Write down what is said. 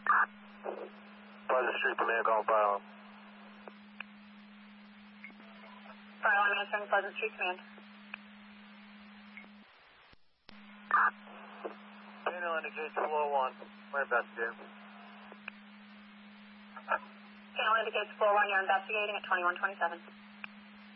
Pleasant Street Command, call fire alarm. Fire alarm answering Pleasant Street Command. Daniel indicates floor 1. We're investigating. Channel indicates floor 1, you're investigating at 2127.